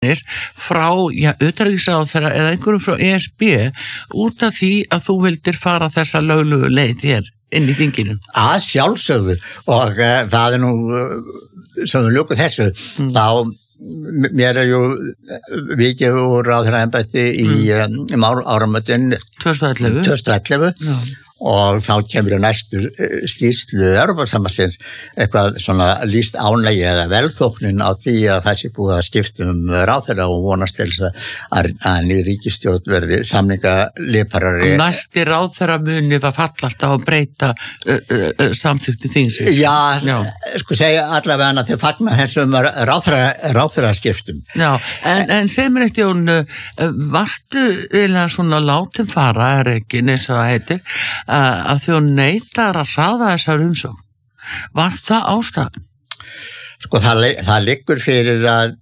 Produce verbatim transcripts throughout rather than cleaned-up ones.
frá, já, utanríkisráðherra eða einhverjum frá E S B út af því að þú vildir fara þessa löglugu leið hér inn í þinginu? Að sjálfsögðu og uh, það er nú uh, sem við ljúkum þessu mm. þá mér er ju vikið úr ráðherraembætti í mm. um áramótin tvö þúsund og ellefu Já. Og þá kemur næstu skýrslu Evrópusambandsins eitthvað svona lýst ánægju eða velþóknun á því að það sé búið að skipta um ráðherra og vonast til þess að, að ný ríkisstjórn verði samningaliparari. Næsti ráðherra muni var fallast á að breyta uh, uh, samþykti þíns. Já, Já, sko segja allavega að þið fagna þessum ráðherra, ráðherra skiptum. Já, en, en segir mér eitt Jón, uh, varstu eða svona látum fara, er ekki neins að það heitir, að þú neitar að hraða þessar umsókn. Var það ástæðan? Sko það, það liggur fyrir að,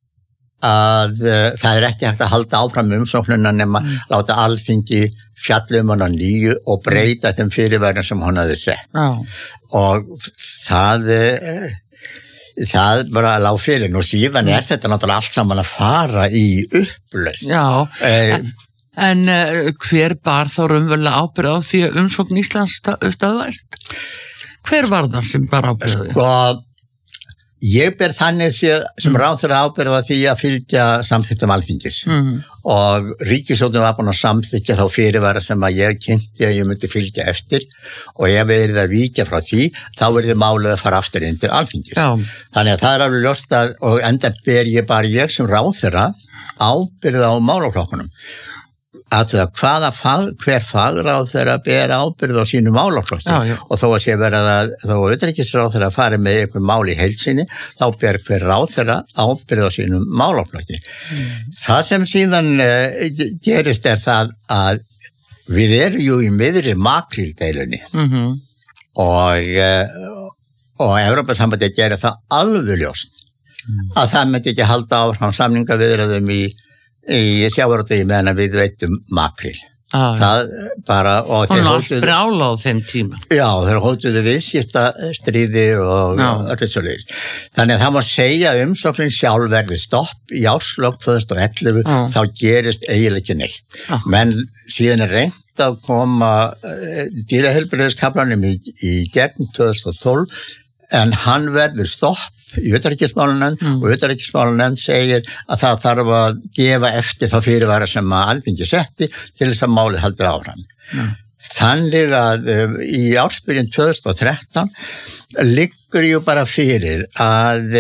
að uh, það er ekki hægt að halda áfram umsóknuna nema mm. láta Alþingi fjalla um hana nýju og breyta þeim fyrirvörum sem hún hafði sett. Já. Og það uh, það bara lág fyrir og síðan er þetta náttúrulega allt saman að fara í upplausn. Já, uh, En uh, hver bar þá raunverulega ábyrgð á því að umsókn Íslands stöðvæst? Hver var það sem bar ábyrgð á því? Sko, ég ber þannig sem mm. ráðherra ábyrgð á því að fylgja samþykktum Alþingis mm. og ríkisstjórnin var búin að samþykkja þá fyrirvara sem að ég kynnti að ég myndi fylgja eftir og ef við erum að víkja frá því þá verður málið að fara aftur inn til Alþingis. Já. Þannig að það er alveg ljóst að og enda ber ég bara ég sem ráðherra ábyrgð á málaflokkunum. Að það hvaða fag, hver fagráð þeirra ber ábyrgð á sínu málaflokki og þó að sé verið að þó að utanríkisráð þeirra fari með einhver mál í heild sinni þá ber hver ráð þeirra ábyrgð á sínu málaflokki. Mm. Það sem síðan uh, gerist er það að við erum jú í miðri makríldeilunni mm-hmm. og uh, og Evrópusambandið gerir það alveg ljóst mm. að það myndi ekki halda áfram samningaviðræðum í í sjávarútvegi meðan við veitum makríl. Ah, það bara og þeir hótuðu brjála á þeim tíma. Já, þeir hótuðu viðskipta stríði og öllu svo leiðist. Þannig að það má segja að umsóknin sjálf verði stopp í árslok tvö þúsund og ellefu ah. þá gerist eiginlega ekki neitt. Ah. Men síðan er reynt að koma uh, dýraheilbrigðiskaflanum í, í gegn tvö þúsund og tólf en hann verður stopp í utanríkismálanefnd mm. og utanríkismálanefnd segir að það þarf að gefa eftir þá fyrirvara sem að Alþingi setti til þess að málið haldur áfram. Mm. Þannig að um, í ársbyrjun tvö þúsund og þrettán liggur jú bara fyrir að,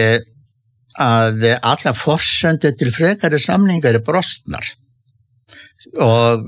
að alla forsendur til frekari samningar er brostnar og,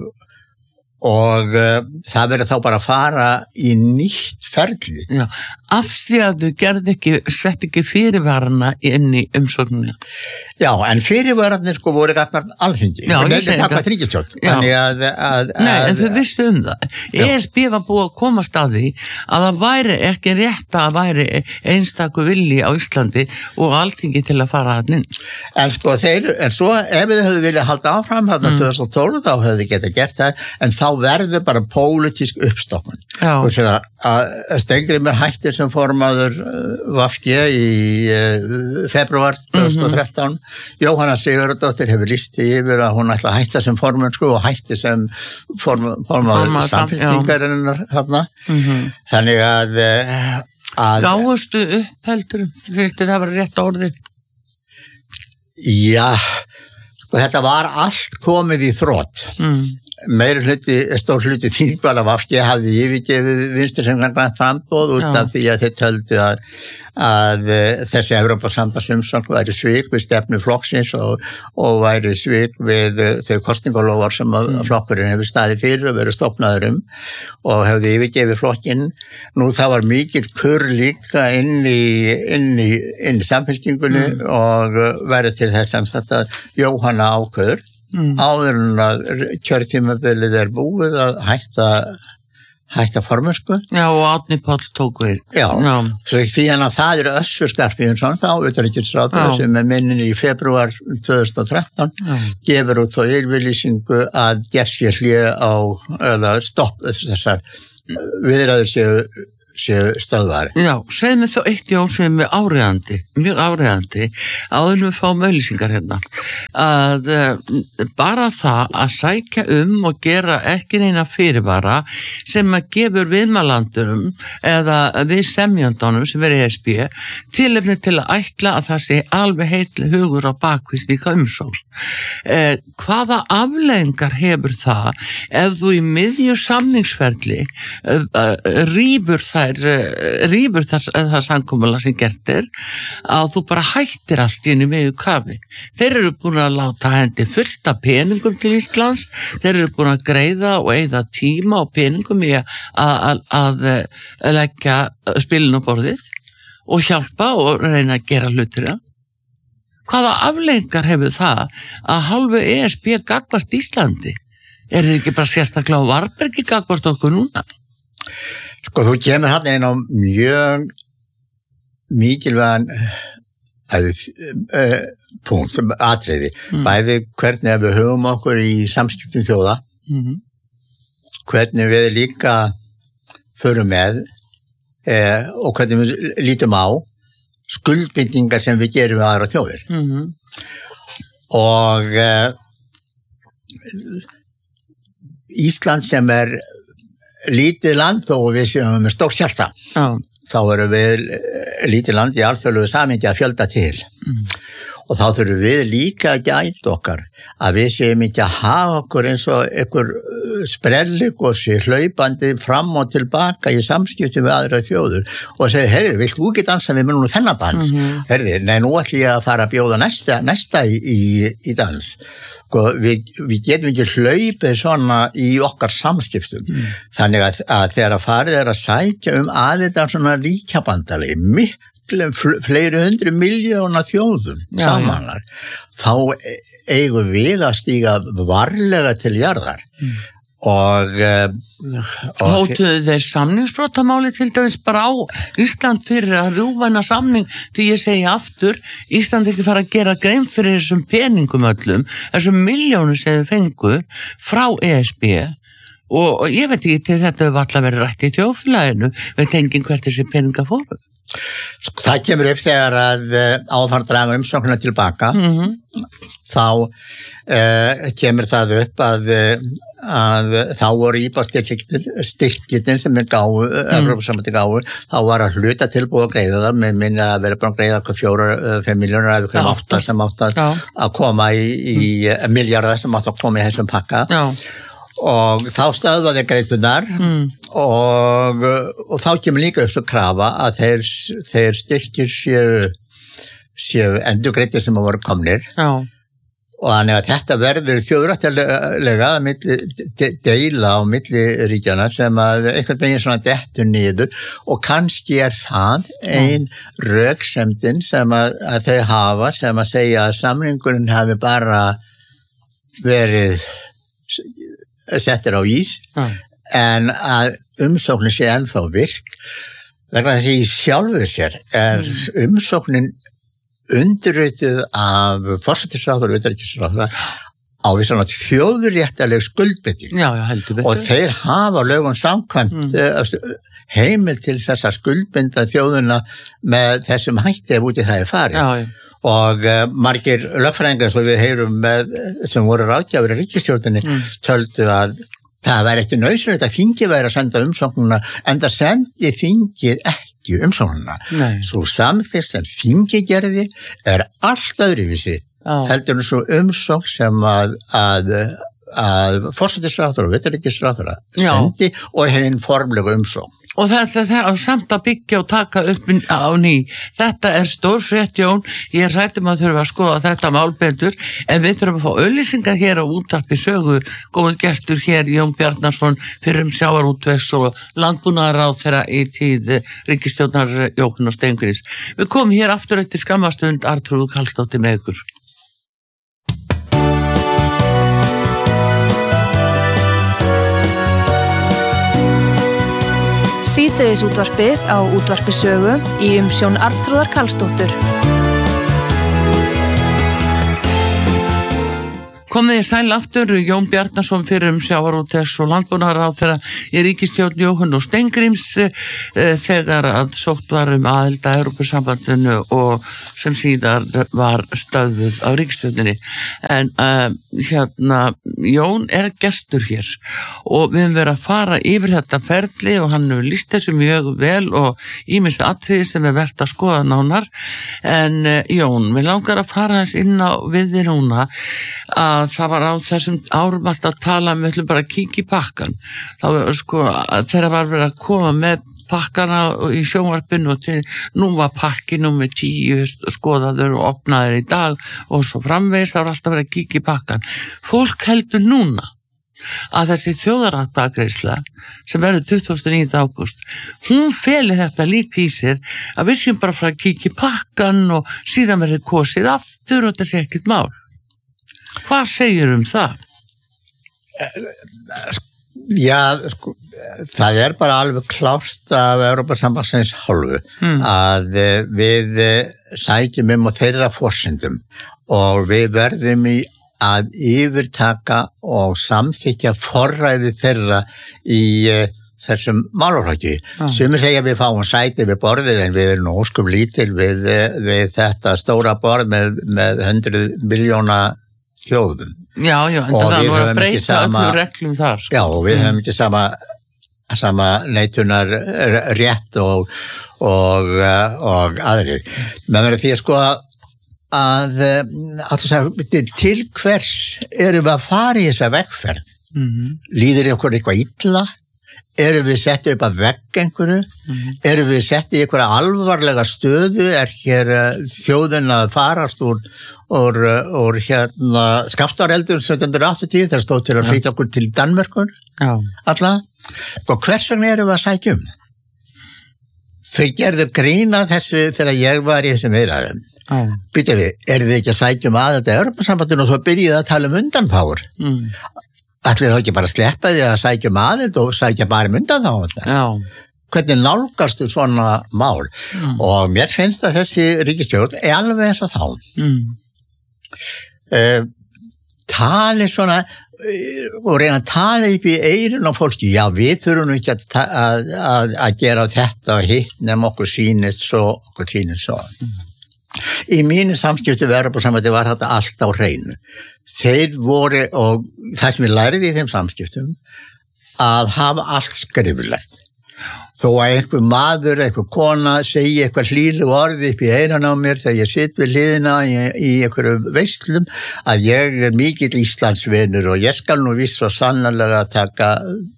og uh, það verður þá bara að fara í nýtt ferli. Já, af því að þau gerði ekki, sett ekki fyrirvarana inn í umsóknina. Já, en fyrirvararnir sko voru gafnar Alþingi. Já, ég segi það. Ríkisstjórn. Þannig að, að... Nei, en þau vissu um það. E S B var búið að komast að því að það væri ekki rétt að væri einstakur vilji á Íslandi og Alþingi til að fara hann inn. En sko þeir, en svo ef þau höfðu viljað halda áfram þarna mm. tvö þúsund og tólf þá höfðu þau getað gert það, en þá verður bara pólitísk uppstokkun. Já. Og sér að, að Steingrímur hættir sem formaður V G í uh, februar tvö þúsund og þrettán. Mm-hmm. Jóhanna Sigurðardóttir hefur lýst yfir að hún ætla að hætta sem formaður sko, og hætti sem form, formaður samfélkingarinnar þarna. Mm-hmm. Þannig að, að gáðustu upp heldur, finnst þið það var rétt orðið? Já, sko þetta var allt komið í þrot. Mm. Meiri hluti, stór hluti þingvala V G hafði yfirgefið Vinstri-hreyfingarinnar grænt framboð út af því að þeir töldu að, að þessi Evrópusambandsumsókn væri svik við stefnu flokksins og, og væri svik við þau kosningalófar sem mm. flokkurinn hefur staðið fyrir og verið stofnaður um og hefði yfirgefið flokkinn. Nú það var mikil kurr líka inn í, inn í, inn í samfylkingunni mm. og verið til þess að Jóhanna ákveður Mm. áður en að kjörtímabilið er búið að hætta hætta formennsku. Já, og Árni Páll tók við. Já, Já. Svo því að það er Össur Skarphéðinsson þá utanríkisráðherra sem er minnin í febrúar tvö þúsund og þrettán Já. Gefur út á yfirlýsingu að gert sér hlé á eða stopp þessar viðræður séu séu stöðvar. Já, segð mér þá eitt Jón sem er áreiðandi, mjög áreiðandi, áður við fáum auglýsingar hérna, að uh, bara það að sækja um og gera ekki neina fyrirvara sem að gefur viðmælandurum eða við semjandunum sem verið E S B tilefni til að ætla að það sé alveg heitli hugur á bakvið slíka umsókn. Eh, hvaða afleiðingar hefur það ef þú í miðju samningsferli uh, uh, rýfur þær uh, rýfur þar, það samkomulag sem gert er að þú bara hættir allt inn í miðju kafi. Þeir eru búin að láta hendi fullt af peningum til Íslands, þeir eru búin að greiða og eyða tíma og peningum í að, að, að, að leggja spilin á borðið og hjálpa og reyna að gera hlutina. Hvaða afleiðingar hefur það að hálfu E S B gagnvart Íslandi? Er þið ekki bara sérstaklega á Varbergi gagnvart okkur núna? Sko, þú kemur hann inn á mjög mikilvægan uh, uh, punkt, atriði. Mm. Bæði hvernig við höfum okkur í samskiptum þjóða, mm-hmm. hvernig við líka förum með uh, og hvernig við lítum á skuldbindingar sem við gerum við aðra þjóðir. Mm-hmm. Og uh, Ísland sem er lítið land þó við séum með stórt hjarta. Oh. Þá erum við lítið land í alþjóðlegu samhengi að fjölda til. Mm. Og þá þurfum við líka að gæta okkar að við séum ekki að hafa okkur eins og einhver sprelligossi hlaupandi fram og tilbaka í samskiptum við aðra þjóður og segja, heyrðu, vilt þú ekki dansa við munum þennan dans? Mm-hmm. Heyrðu, nei, nú ætlum ég að fara að bjóða næsta, næsta í, í, í dans. Við, við getum ekki hlaupið svona í okkar samskiptum. Mm. Þannig að, að þegar að farið er að sækja um aðeins svona ríkjabandalegi, miklu fleiri hundru miljóna þjóðum samanlega, þá eigum við að stíga varlega til jarðar. Mm. Og, og hótuðu þeir samningsbrotamáli til dæmis bara á Ísland fyrir að rjúfana samning því ég segi aftur, Ísland ekki fara að gera grein fyrir þessum peningum öllum, þessum miljónum sem þau fengu frá E S B og, og ég veit ekki til þetta hefur alltaf verið rætt í þjóðfélaginu við tengum hvert þessi peninga fóru. Það kemur upp þegar að áfara draga umsóknina tilbaka. Mm-hmm. Þá uh, kemur það upp að að þá voru íbáðstyrkirnir sem er gáðu, mm. Evrópusambandi gáðu, þá var að hluta tilbúið að greiða það með minna að vera bara að greiða okkur fjóra, fimm miljónur eða okkur átta sem átt að, að koma í, í mm. miljardar sem átt að koma í þessum pakka. Já. Og þá stöðvaði greiðtunar mm. og, og þá kemur líka upp svo krafa að þeir, þeir styrkir séu, séu endurgreiddir sem að voru komnir. Já. Og þannig að þetta verður þjóðrættilega að milli, de, deila á milli ríkjana sem að einhvern veginn svona dettur niður og kannski er það ein röksemdin sem að, að þau hafa sem að segja að samningurinn hafi bara verið settir á ís mm. en að umsóknin sé ennþá virk vegna þess að í sjálfur sér er mm. umsóknin undirrituð af forsætisráðherra og utanríkisráðherra á vissan átt þjóðréttarleg skuldbinding. Já, já, heldur betur. Og þeir hafa lögum samkvæmt mm. heimil til þess að skuldbinda þjóðuna með þessum hætti ef úti það er farið. Já, já. Og uh, margir lögfræðingar svo við heyrum með, sem voru ráðgjafir í ríkisstjórninni mm. töldu að það væri eftir nauðsynlegt að þingið væri að senda umsóknuna en það sendi þingið ekki umsóknuna. Nei. Svo samþykkt sem þingið gerði er allt öðruvísi oh. heldur en svo umsókn sem að, að, að forsætisráðherra og utanríkisráðherra sendi og hinn formlega umsókn. Og þetta er samt að byggja og taka upp á ný. Þetta er stór frétt, Jón. Ég er hrædd um að þurfa að skoða þetta mál betur, en við þurfum að fá auglýsingar hér á Útvarpi Sögu. Góður gestur hér, Jón Bjarnason, fyrrum sjávarútvegs og landbúnaðarráðherra í tíð ríkisstjórnar Jóhann og Steingríms. Við komum hér aftur eftir skammastund, Arnþrúður Karlsdóttir með ykkur. Síðdegis útvarpið á Útvarpi Sögu í umsjón Arnþrúðar Karlsdóttur. Komið í sæl aftur, Jón Bjarnason fyrir um sjávarútvegs og landbúnaðarráðherra í ríkisstjórn Jóhann og Steingríms e, þegar að sótt var um aðild að Evrópusambandinu og sem síðar var stöðvuð á ríkisstjórninni. En e, hérna, Jón er gestur hér og við höfum verið að fara yfir þetta ferli og hann hefur lýst þessu mjög vel og ýmis atriði sem er vert að skoða nánar. En e, Jón, við langar að fara þess inn á við þér núna að það var á þessum árum alltaf að tala um, við ætlum bara að kíkja í pakkan. Þá var sko, þegar var verið að koma með pakkana í sjónvarpinu og til, nú var pakki númer tíu skoðaður og opnaður í dag og svo framvegis, það var alltaf verið að kíkja í pakkan. Fólk heldur núna að þessi þjóðaratkvæðagreiðsla sem verður tuttugasta og níunda ágúst, hún feli þetta líka í sér að við séum bara frá að kíkja í pakkan og síðan verður kosið aftur og þetta sé ekkert mál. Hvað segir um það? Já, sko, það er bara alveg klárt af Evrópusambandsins hálfu mm. að við sækjum um á þeirra forsendum og við verðum í að yfirtaka og samþykja forræði þeirra í þessum málaflokki. Ah. Sumir segja við fáum sæti við borðið en við erum óskum lítil við, við þetta stóra borð með, með hundruð miljóna þjóðum. Já, já, en það var að breyta öllum reglum þar. Sko. Já, og við mm. höfum ekki sama, sama neitunar rétt og, og, og aðrir. Men verður því að sko að, að segja, til hvers erum við að fara í þessa vegferð? Mm. Líður ykkur eitthvað illa? Erum við settið upp að vegg einhverju? Mm. Erum við settið í einhverja alvarlega stöðu? Er hér þjóðin að farast úr, úr, úr hérna skaftareldur sautján hundruð áttatíu þegar stóð til að flytja okkur til Danmerkur? Já. Alla? Og hvers vegna erum við að sækja um? Þau gerðu grína þessu þegar ég var í þessum viðræðum. Já. Býtum við, erum við ekki að sækja um að þetta Evrópusambandinu og svo byrjuðu að tala um undanþágur? Mm. Ætlið þá ekki bara að sleppa því að sækja um aðild og sækja bara um undanþágur? Já. Hvernig nálgastu svona mál? Mm. Og mér finnst að þessi ríkisstjórn er alveg eins og þá. Mm. Uh, tali svona uh, og reyna að tala upp í eyrun á fólki. Já, við þurfum ekki að, að, að, að gera þetta og hitt nefn okkur sýnist svo, okkur sýnist svo. Mm. Í mínu samskipti við Evrópusambandið var þetta allt á hreinu. Þeir voru, og það sem ég lærið í þeim samskiptum, að hafa allt skriflegt. Þó að einhver maður, einhver kona segi eitthvað hlýlu orði upp í eiran á mér þegar ég sitt við hliðina í, í einhverju veislum, að ég er mikill Íslandsvinur og ég skal nú viss og sannarlega taka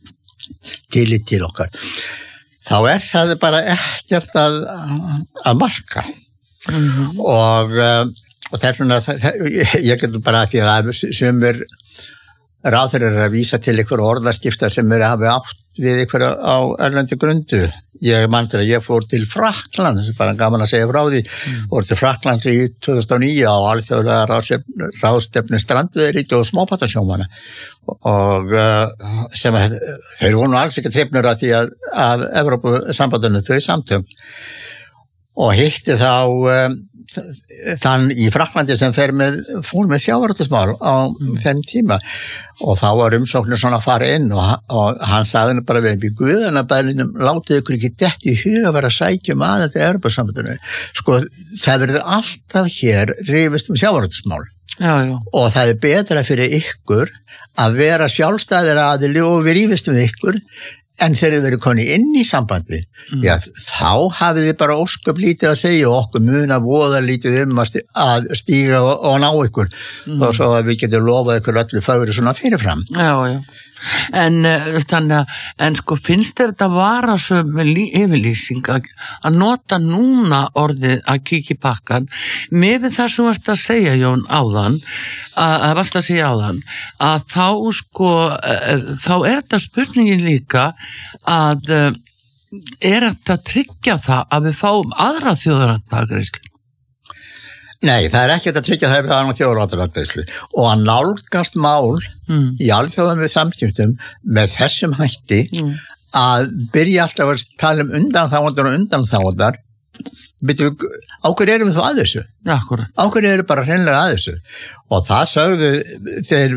tillit til okkar. Þá er það bara ekkert að, að marka. Mm-hmm. Og, og það er svona, ég getur bara því að sumir ráðherrar að vísa til einhver orðaskipta sem er hafi átt við einhverja á erlendi grundu. Ég mann þegar ég fór til Frakklands, það er bara gaman að segja frá því, mm. fór til Frakklands í tvö þúsund og níu á alþjóðlega ráðstefnu strandveiðiríkja og smábátasjómanna og sem að þeir voru alls ekki trefnur að því að, að Evrópusambandinu þau samtök og hitti þá um, þann í Frakklandi sem fer með, fór með sjávarútvegsmál á mm. þeim tíma og þá var umsóknir svona að fara inn og, og hann sagði henni bara við í guðanabælinum, látið ykkur ekki dett í huga að vera að sækja um aðeins til Evrópusambandinu. Sko, það verður alltaf hér rifist um sjávarútvegsmál og það er betra fyrir ykkur að vera sjálfstæðir aðili og við rifist um ykkur en þegar þið verið koni inn í sambandi, mm. já, þá hafið þið bara ósköp lítið að segja og okkur muna voða lítið um að stíga og, og ná ykkur mm. og svo að við getum lofað ykkur öllu fagri svona fyrirfram. Já, já. En, þannig að, en sko finnst þér þetta varasöm yfirlýsing að, að nota núna orðið að kíkja í pakkan með það sem varst að segja Jón áðan að, að varst að segja áðan að þá sko þá er þetta spurningin líka að er þetta að tryggja það að við fáum aðra þjóðaratkvæðagreiðslu? Nei, það er ekki að tryggja það við aðra þjóðaratkvæðagreiðslu og að nálgast mál mm. í alþjóðum við samskiptum með þessum hætti mm. að byrja alltaf að tala um undanþágundar og undanþágundar byrju, á hverju erum við þá að þessu? Já, akkurat. Á hverju erum við bara hreinlega að þessu? Og það sögðu þeir,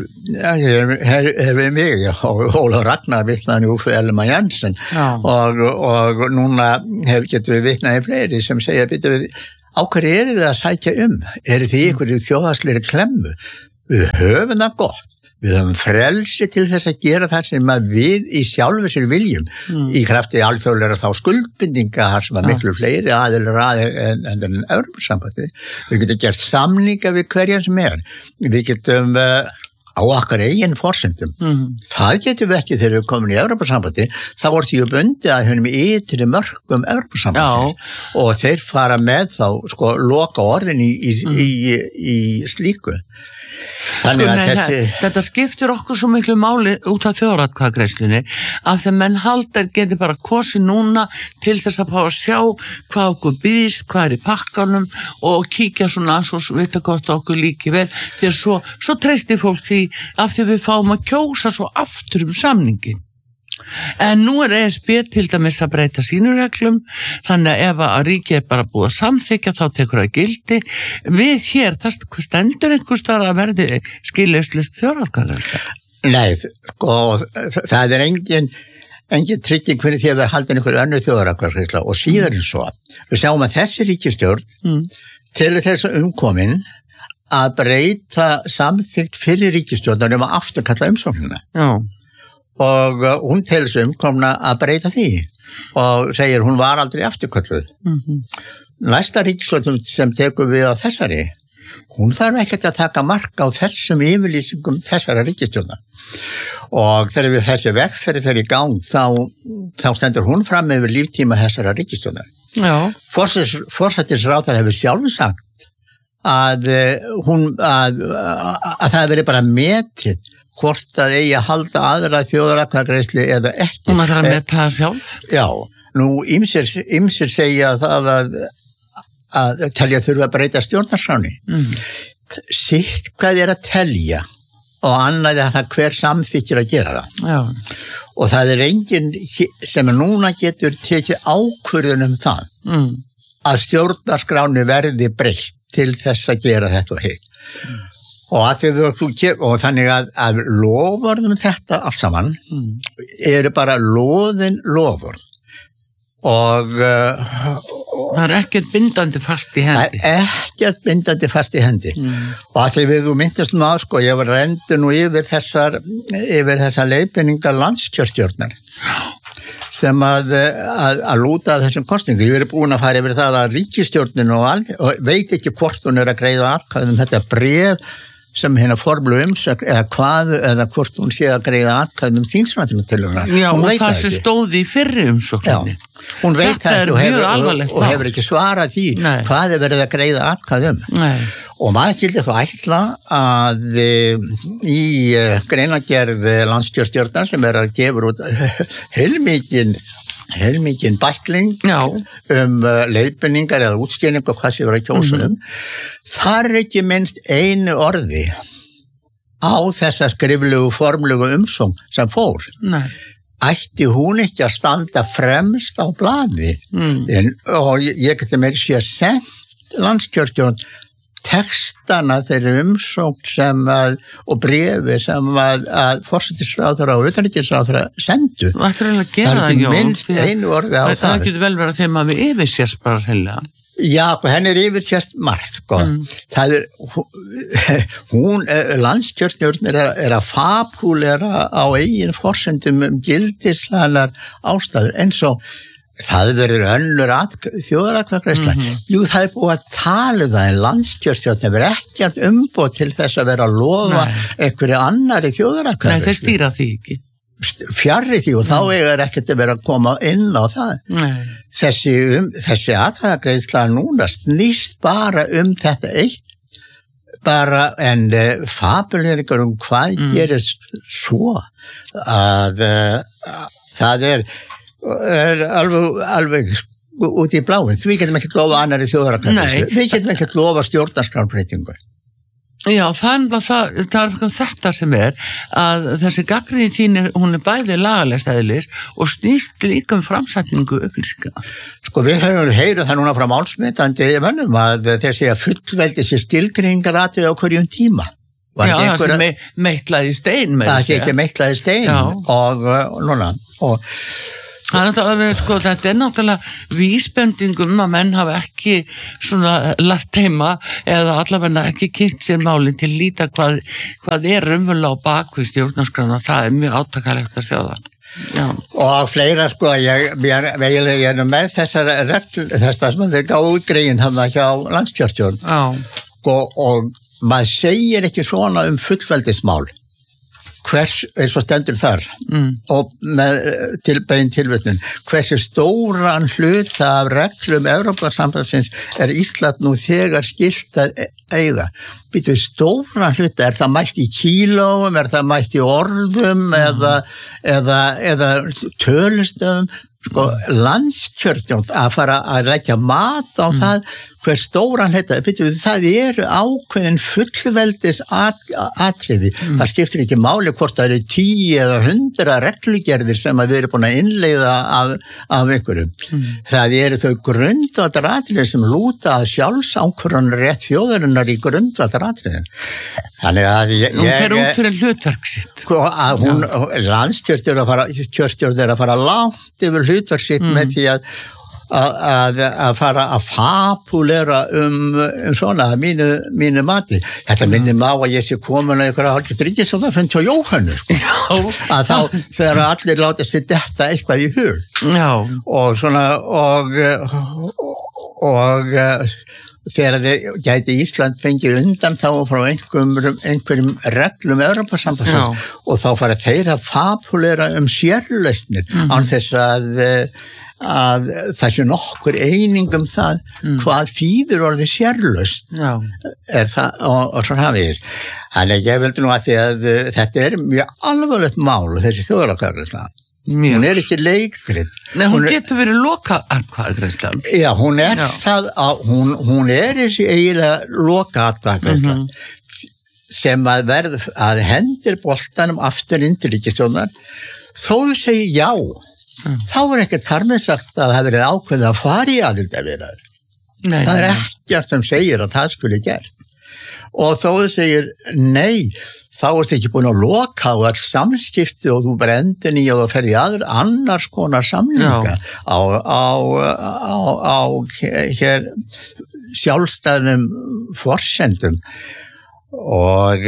hefur við mig, og Ólaf Ragnar vitnaði Uffe Ellemann Jensen og, og núna hef, getum við vitnaði fleiri sem segja, byrju við, á hverju eru þið að sækja um? Eru þið einhverju þjóðhagslegri klemmu? Við höfum það gott. Við höfum frelsi til þess að gera það sem að við í sjálfu sér viljum mm. í krafti alþjóðlega þá skuldbindinga þar sem að miklu fleiri aðilar að en, en, en Evrópusambandi. Við getum gert samninga við hverja sem er. Við getum uh, á okkar eigin forsendum. Mm. Það getum við ekki þegar við komum í Evrópusambandi. Það voru því að bundi að höfum í ytri mörgum Evrópusambandsins og þeir fara með þá sko loka orðin í, í, mm. í, í, í slíku. Sko, nei, þessi... Þetta skiptir okkur svo miklu máli út af þjóðaratkvæðagreiðslunni að þegar menn haldar geti bara kosið núna til þess að fá að sjá hvað okkur býðist, hvað er í pakkanum og kíkja svona svo vita gott okkur líki vel því að svo, svo treystir fólk því af því við fáum að kjósa svo aftur um samningin. En nú er E S B til dæmis að breyta sínureglum þannig að ef að ríki er bara búið að samþykja þá tekur það gildi við hér, það stendur einhver staðar að verði skiljaustlust þjóðaratkvæðagreiðsla. Nei, sko, það er engin engin trygging fyrir því að vera haldin einhverju önnur þjóðaratkvæðagreiðsla og síðan eins og við sjáum að þessi ríkisstjórn mm. til þess að umkomin að breyta samþykkt fyrir ríkisstjórnar um að afturkalla umsóknina. Já. Og hún til þess umkomna að breyta því og segir hún var aldrei afturkölluð. Mm-hmm. Næsta ríkisstjórn sem tekur við á þessari, hún þarf ekkert að taka mark á þessum yfirlýsingum þessara ríkisstjórnar. Og þegar við þessi vegferð fer í gang þá, þá stendur hún fram yfir líftíma þessara ríkisstjórnar. Forsætisráðherra hefur sjálf sagt að, hún, að, að, að það veri bara metið hvort það eigi að halda aðra þjóðaratkvæðagreiðslu eða ekki. Og maður þarf að meta það sjálf? Já, nú ýmsir, ýmsir segja það að, að telja þurfa að breyta stjórnarskráni. Mm. Sitt hvað er að telja og annað er það hver samþykir að gera það. Já. Og það er enginn sem núna getur tekið ákvörðun um það mm. að stjórnarskráni verði breytt til þess að gera þetta og hitt. Mm. Og, og þannig að, að lofurðum þetta allt saman mm. eru bara loðin lofurð og, uh, og það er ekkert bindandi fast í hendi það er ekkert bindandi fast í hendi mm. og að því við þú myndist nú á sko ég var reyndu nú yfir þessar yfir þessar leiðbeiningar landskjörstjórnar sem að, að, að lúta þessum kostningu. Ég er búin að fara yfir það að ríkisstjórnin og, og veit ekki hvort hún er að greiða atkvæðum þetta bréf sem hérna formlu umsögn eða hvað, eða hvort hún sé að greiða atkvæðum þingsrættingatillöguna. Já, hún og það sem stóði í fyrri umsögninni. Hún veit það og hefur, og, og hefur ekki svarað því Nei. Hvað er verið að greiða atkvæðum. Nei. Og maður skildi þá ætla að í greinagerð landskjörstjórnar sem er að gefa út heilmikinn heilmikinn bækling Já. um leiðbeiningar eða útskýringar og hvað sé verið að kjósa um. Mm-hmm. Þar er ekki minnst einu orði á þessa skriflegu formlegu umsókn sem fór. Nei. Ætti hún ekki að standa fremst á blaði mm. en, og ég, ég geti meira sé að senda landskjörstjórn textana þeirri umsókn sem að, og brefi sem að, að forsætisráðherra og utanríkisráðherra sendu. Það ættir að gera það, Jón. Það er ekki minnst einu orði á það. Það getur vel verið að þeim að við yfirsést bara heila. Já, henni er yfirsést margt, sko. Mm. Það er, hún, landskjörstjórn er, er að fabúlera á eigin forsendum um gildislegar ástæður eins og það verður önnur þjóðaratkvæðagreiðsla. Mm-hmm. Jú, það er búið að tala það en landskjörstjórn hefur ekkert umboð til þess að vera að lofa einhverju annari þjóðaratkvæðagreiðslu. Nei, þeir stýra því ekki. Fjarri því og Nei. Þá er ekkert að vera að koma inn á það. Nei. Þessi, um, þessi atkvæðagreiðsla núna snýst bara um þetta eitt bara en uh, fabuleringar um hvað mm. gerist svo að uh, það er er alveg, alveg út í bláin. Við getum ekki lofa annari þjóðaratkvæðagreiðslu. Við getum ekki lofa stjórnarskrárbreytingu. Já, það er, það, það er þetta sem er að þessi gagnrýni þín er, hún er bæði lagalegst eðlis og snýst líka um framsetningu upplýsinga. Sko við höfum heyrið það núna frá málsmetandi mönnum að þeir segja fullveldi sé skilgreiningaratið á hverjum tíma. Var Já, einhver... það sem me, meitlaði stein með það sé ekki meitlaði stein og, og núna og Það er náttúrulega, sko, þetta er náttúrulega vísbendingum að menn hafa ekki svona lært heima eða allavega ekki kynnt sér málin til líta hvað, hvað er raunverulega á bakvið stjórnarskrána, það er mjög átakalegt að sjá það. Já. Og fleira sko, ég, ég, ég, ég er með þessar regl, þess að þeir gáðu útgreiðin hann hjá landskjörstjórn og, og maður segir ekki svona um fullveldismál. Hvers, eins og stendur þar mm. og með tilbæðin tilvötnun hversu stóran hluta af reglum Evrópusambandsins er Ísland nú þegar skylt að eiga. Býtu stóran hluta, er það mælt í kílóum, er það mælt í orðum mm. eða, eða, eða tölustöðum, sko landskjörstjórn að fara að leggja mat á mm. það hver stóran hluta, býtu það eru ákveðin fullveldis at, atriði, mm. það skiptir ekki máli hvort það eru tíu eða hundra reglugerðir sem að við erum búin að innleiða af, af einhverjum. Mm. Það eru þau grundvallaratriðir sem lúta að sjálfsákvörðunar rétt þjóðarinnar í grundvallaratriðin. Þannig að ég... Hún fer út fyrir hlutverk sitt. Að hún, landskjörstjórn að fara, kjörstjórn er að fara langt yfir hlutverk sitt mm. með því að Að, að fara að fabulera um, um svona að mínu, mínu mati. Þetta minnir mig á að ég sé komin að einhverja hálfgett ríkisstjórnarfund hjá Jóhannu sko. Að þá þegar allir láta sér detta eitthvað í hug. Já. Og svona og og, og þegar þeir gæti Ísland fengið undan þá frá einhverjum, einhverjum reglum Evrópusambandsins og þá fara þeir að fabulera um sérlausnir mm-hmm. án þess að að það sé nokkur eining um það mm. hvað þýðir orðið sérlaust er það og, og svo hafið þannig ég vildi nú að því að þetta er mjög alvarlegt mál þessi þjóðaratkvæðagreiðsla hún er ekki leikrit Nei, hún, hún getur verið loka atkvæðagreiðsla Já, hún er Já. það að hún, hún er þessi eiginlega loka atkvæðagreiðsla mm-hmm. sem að verð að hendir boltanum aftur inn til ríkisstjórnar þó þú segir já Mm. þá er ekkert þar með sagt að það hefur verið ákveðið að fara í aðildarviðræður. Það er ekkert sem segir að það skuli gert. Og þó þú segir nei, þá ertu ekki búin að loka á all samskipti og þú bara endur í og þú ferði aður annars konar samlinga á, á, á, á hér sjálfstæðum forsendum og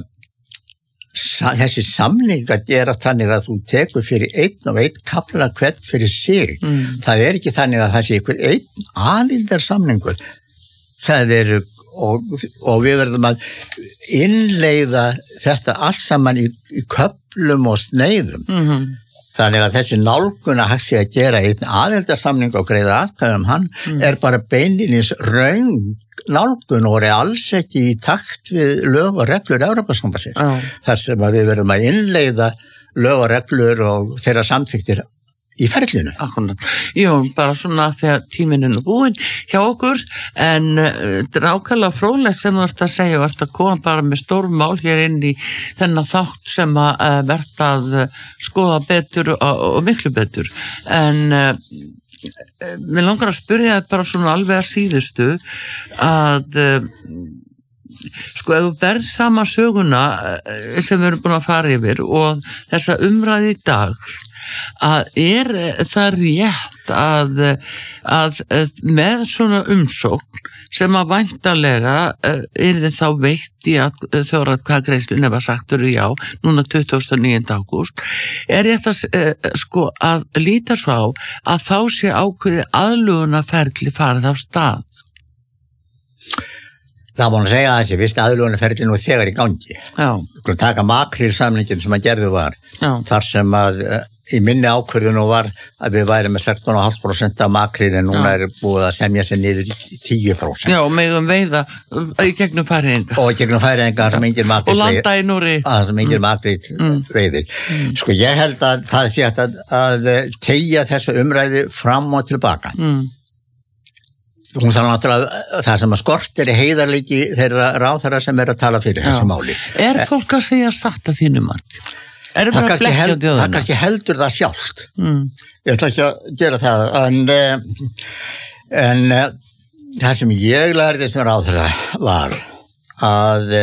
þessi samlingar gerast þannig að þú tekur fyrir einn og einn kafla hvern fyrir sig. Mm. Það er ekki þannig að það sé einhver einn aðildarsamningur. Það eru, og, og við verðum að innleiða þetta allt saman í, í köflum og sneiðum. Mm-hmm. Þannig að þessi nálgun að hægt sé að gera einn aðildarsamning og greiða atkvæðum hann mm. er bara beinlínis röng nálgun og er alls ekki í takt við lög og reglur Evrópusambandsins. Oh. Þar sem að við verðum að innleiða lög og reglur og þeirra samþykktir í ferlinu. Akkurat. Jú, bara svona þegar tíminn er búinn hjá okkur en drákala fróðlegt sem þú ert að segja og ert að koma bara með stórmál hér inn í þennan þátt sem að verða að skoða betur og, og miklu betur. En mér langar að spyrja það bara svona alveg að síðustu að sko ef þú berð sama söguna sem við erum búin að fara yfir og þessa umræði í dag að er það rétt að, að, að með svona umsókn sem að væntanlega er þið þá veitt í að þjóðaratkvæðagreiðslunni var sagtur já, núna tuttugasta og níunda ágúst, er rétt að sko að líta svo á að þá sé ákveði aðlögunarferli farið af stað? Það má að segja að þessi vist aðlögunarferli nú þegar í gangi. Já. Þú taka makrílsamningin sem að gerðu var, já. Þar sem að í minni ákvörðinu var að við væri með sextán komma fimm prósent af makríl en núna já. Er búið að semja sig niður í tíu prósent. Já, og megum veiða í gegnum færiðingar. Og í gegnum færiðingar sem engin makríl og landa í núri. Að sem engin mm. makríl mm. veiðir. Mm. Sko ég held að það sé að, að tegja þessa umræði fram og tilbaka. Mm. hún þarf náttúrulega það sem að skortir er heiðarleiki þeirra ráðherra sem er að tala fyrir Já. Þessu máli. Er fólk að segja satt að þínu mati? Er það bara að held, það kannski heldur það sjálft. Mm. Ég ætla ekki að gera það, en, en það sem ég lærði sem ráðherra var að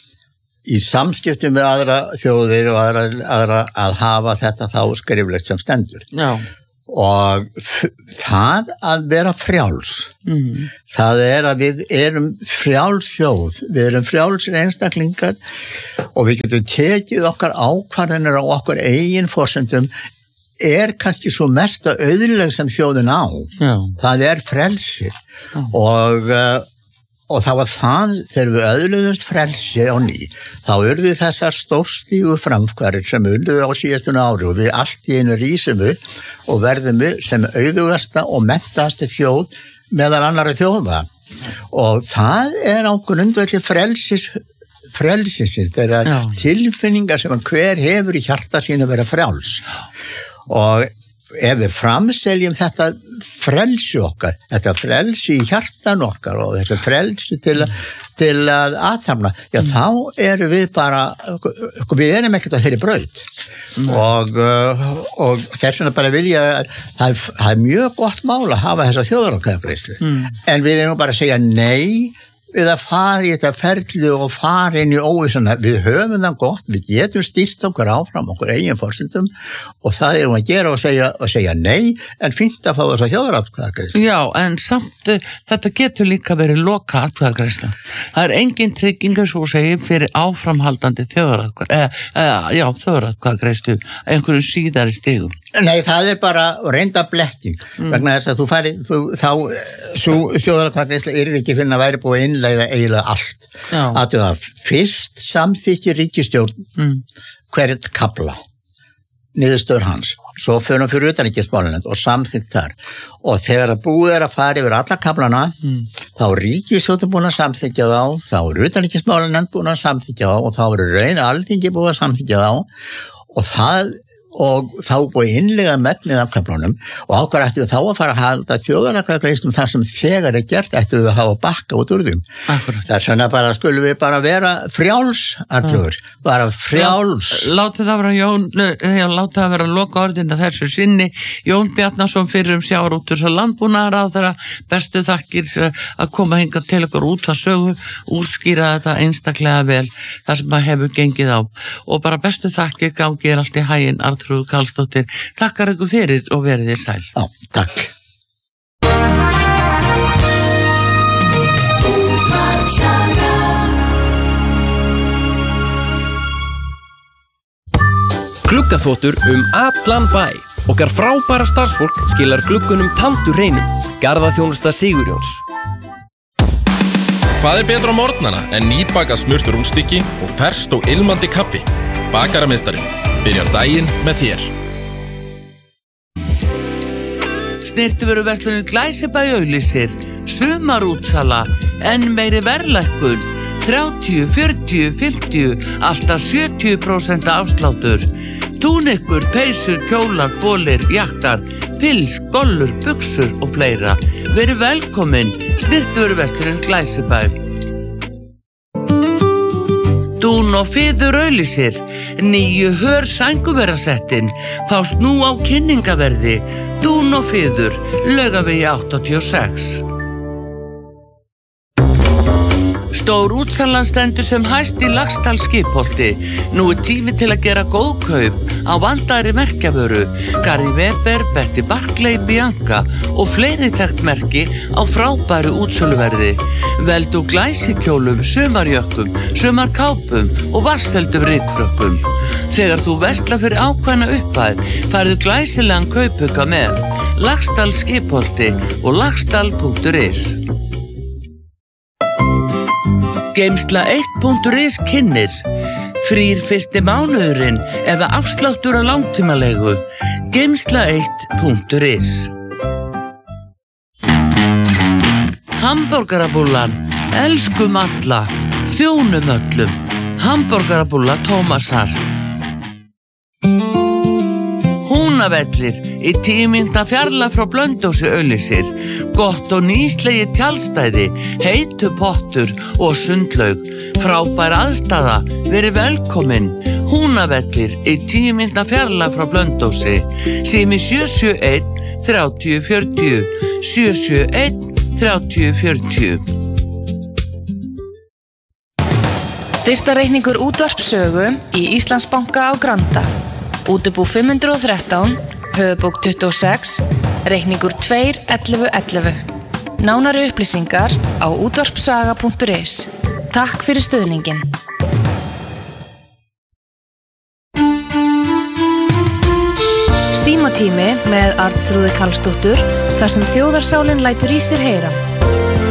í samskiptum með aðra þjóðir og aðra, aðra að hafa þetta þá skriflegt sem stendur. Já. Og það að vera frjáls mm. það er að við erum frjáls þjóð, við erum frjálsir einstaklingar og við getum tekið okkar ákvarðanir á okkar eigin forsendum er kannski svo mesta auðrileg sem þjóðin á Já. Það er frelsi Já. og og það var það þegar við öðluðumst frelsi á ný þá urðu þessar stórstígu framkværir sem urðu á síðastuna ári og við allt í einu rísum upp og verðum við sem auðugasta og menntaðasti þjóð meðal annarra þjóða og það er á grundvelli frelsis frelsisins, þeirra Já. Tilfinningar sem hver hefur í hjarta sínu að vera frjáls og ef við framseljum þetta frelsi okkar, þetta frelsi í hjartan okkar og þetta frelsi til, til að aðtapna, já mm. þá erum við bara, við erum ekkert á þeirri braut mm. og, og þess vegna bara vilja, það er, það er mjög gott mál að hafa þessa þjóðaratkvæðagreiðslu mm. en við erum bara að segja nei við að fara í þetta ferli og fara inn í óvissuna, við höfum það gott, við getum stýrt okkur áfram okkur eigin forsendum og það erum að gera og segja, og segja nei en fínt að fá þess að þjóðaratkvæðagreiðslu. Já, en samt þetta getur líka verið loka atkvæðagreiðsla. Það er engin trygging eins og segir fyrir áframhaldandi þjóðaratkvæð, eh, eh, já, þjóðaratkvæðagreiðslu einhverjum síðari stigum. Nei, það er bara reynda blekking mm. vegna þess að þú færi, þú, þá svo þjóðaratkvæðagreiðsla yrði ekki finna að væri búið innleiða eiginlega allt. Að það fyrst samþykki ríkisstjórn mm. hvert kafla niðurstöður hans, svo fyrir hann fyrir utanríkismálanefnd og samþykkt þar og þegar að búið er að fara yfir alla kaflana mm. þá er ríkisstjórn búin að samþykja þá, þá er utanríkismálanefnd búin að samþykja þá og þá er raun alþingi búin að samþykja þá og það og þá búið innlega megnið af kaflunum og ákvar ættu við þá að fara að halda þjóðaratkvæðagreiðslum þar sem þegar er gert ættu við að hafa bakka út úr þeim. Það er svona bara, skulum við bara vera frjáls, Arnþrúður, bara frjáls. Já, látið það vera Jón, já, látið það vera loka orðina þessu sinni, Jón Bjarnason fyrir um sjávarútvegs- og landbúnaðarráðherra, bestu þakkir að koma hingað til okkur út að sögu, útskýra þetta einstaklega vel, það sem að hefur gengið á og bara bestu þakkir gangi er allt í haginn, Arnþrúður Karlsdóttir, takkar ykkur fyrir og verið þér sæl. Já, takk. Gluggaþvottur um allan bæ. Okkar frábæra starfsfólk skilar gluggunum tandur reynum. Garðaþjónusta Sigurjóns. Hvað er betra á morgnana en nýbakað smurt rúnstykki og ferskt og ilmandi kaffi? Bakarameistarinn byrjar daginn með þér. Snyrtivöruverslunin Glæsibæ auglýsir sumarútsala, enn meiri verðlækkun, þrjátíu, fjörutíu, fimmtíu, alltaf sjötíu prósent afsláttur. Túnikur, peysur, kjólar, bólir, jakkar, pils, gollur, buxur og fleira. Verið velkomin, Snyrtivöruverslunin Glæsibæ. Dún og Fiður auglýsir, nýju hör sænguverasettin, fást nú á kynningaverði, Dún og Fiður, Laugavegi áttatíu og sex. Stór útsalan stendur sem hæst í Laxdal skipholti. Nú er tími til að gera góð kaup á vandaðri merkjavöru, Gary Weber, Betty Barclay, Bianca og fleiri þekkt merki á frábæru útsöluverði. Veldu glæsikjólum, sumarjökkum, sumarkápum og vatnsheldum rykfrökkum. Þegar þú verslar fyrir ákveðna upphæð, færðu glæsilegan kaupauka með Laxdal skipholti og laxdal punktur is. Geimsla eitt punktur is kynnir frýr fyrsti mánuðurinn eða afsláttur á langtímalegu. Geimsla eitt punktur is. Hamborgarabúllan, elskum alla, þjónum öllum. Hamborgarabúlla Tómasar. Hún Húnavellir í tíu mínútna fjarlægð frá Blönduósi auglýsir. Gott og nýslegi tjaldstæði, heitu pottur og sundlaug. Frábær aðstaða, verið velkomin. Húnavellir í tíu mínútna fjarlægð frá Blönduósi. Sími sjö sjö einn þrjátíu fjörutíu, sjö sjö einn þrjátíu fjörutíu. Styrktarreikningur útvarpssögu í Íslandsbanka á Granda. Útibú fimm hundruð og þrettán, höfubók tuttugu og sex, reikningur tvö ellefu ellefu. Nánari upplýsingar á útvarpssaga punktur is. Takk fyrir stuðningin. Símatími með Arnþrúði Karlsdóttur, þar sem þjóðarsálin lætur í sér heyra.